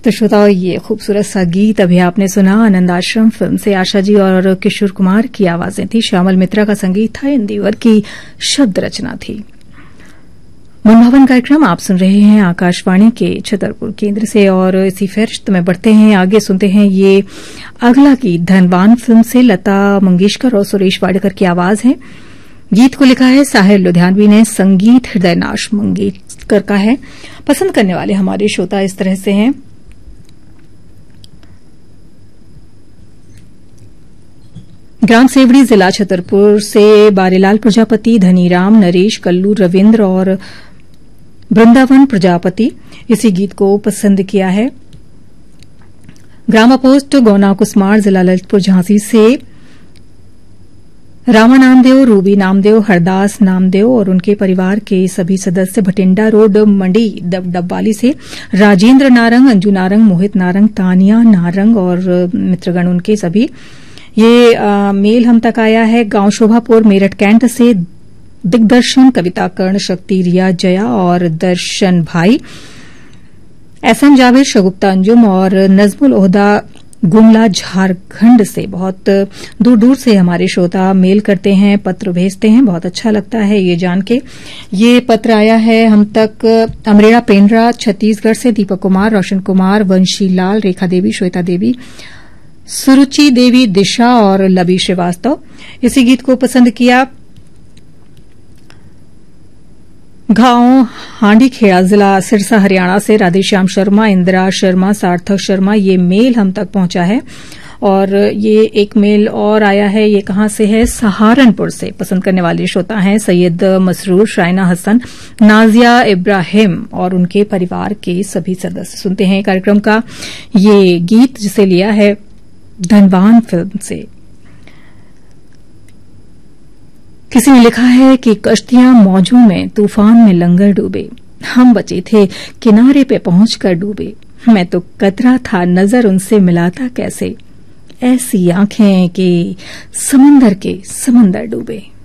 तो श्रोताओं, ये खूबसूरत सा गीत अभी आपने सुना आनंद आश्रम फिल्म से। आशा जी और किशोर कुमार की आवाजें थी, श्यामल मित्रा का संगीत था, इंदिवर की शब्द रचना थी। मनभावन कार्यक्रम आप सुन रहे हैं आकाशवाणी के छतरपुर केंद्र से और इसी फहरिस्त में बढ़ते हैं आगे। सुनते हैं ये अगला गीत धनवान फिल्म से, लता मंगेशकर और सुरेश वाडेकर की आवाज है। गीत को लिखा है साहिर लुधियानवी ने, संगीत हृदयनाश मंगेशकर का है। पसंद करने वाले हमारे श्रोता इस तरह से हैं: ग्राम सेवड़ी, जिला छतरपुर से बारीलाल प्रजापति, धनीराम, नरेश, कल्लू, रविन्द्र और वृंदावन प्रजापति इसी गीत को पसंद किया है। ग्राम पोस्ट गौना कुसमार, जिला ललितपुर झांसी से रामा नामदेव, रूबी नामदेव, हरदास नामदेव और उनके परिवार के सभी सदस्य, भटिंडा रोड, मंडी डबवाली से राजेंद्र नारंग, अंजू नारंग, मोहित नारंग, तानिया नारंग और मित्रगण उनके सभी। ये मेल हम तक आया है गांव शोभापुर, मेरठ कैंट से दिग्दर्शन, कविता कर्ण, शक्ति, रिया, जया और दर्शन भाई, एसएम जावेद, शगुप्ता अंजुम और नजमुल ओहदा गुमला झारखंड से। बहुत दूर दूर से हमारे श्रोता मेल करते हैं, पत्र भेजते हैं, बहुत अच्छा लगता है ये जान के। ये पत्र आया है हम तक अमरेड़ा पेंड्रा छत्तीसगढ़ से दीपक कुमार, रोशन कुमार, वंशी लाल, रेखा देवी, श्वेता देवी, सुरुचि देवी, दिशा और लबी श्रीवास्तव इसी गीत को पसंद किया। गांव हांडीखेड़ा, जिला सिरसा, हरियाणा से राधेश्याम शर्मा, इंदिरा शर्मा, सार्थक शर्मा, ये मेल हम तक पहुंचा है। और ये एक मेल और आया है, ये कहां से है? सहारनपुर से। पसंद करने वाले श्रोता हैं सैयद मसरूर, शाइना हसन, नाजिया इब्राहिम और उनके परिवार के सभी सदस्य। सुनते हैं कार्यक्रम का ये गीत जिसे लिया है धनवान फिल्म से। किसी ने लिखा है कि कश्तियां मौजों में तूफान में लंगर डूबे, हम बचे थे किनारे पे पहुंचकर डूबे, मैं तो कतरा था नजर उनसे मिलाता कैसे, ऐसी आंखें कि समंदर के समंदर डूबे।